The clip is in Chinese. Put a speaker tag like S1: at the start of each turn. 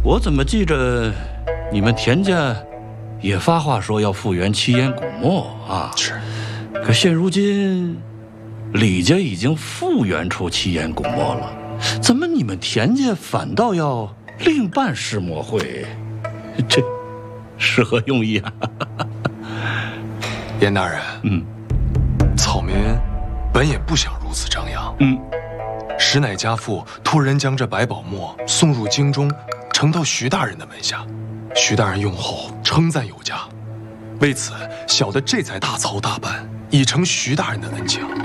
S1: 我怎么记着你们田家也发话说要复原七烟古墨啊？
S2: 是。
S1: 可现如今，李家已经复原出七烟古墨了，怎么你们田家反倒要另办试墨会？这是何用意啊？
S2: 严大人，草民本也不想如此张扬，实乃家父突然将这百宝墨送入京中，呈到徐大人的门下，徐大人用后称赞有加，为此小的这才大操大办，以成徐大人的恩情。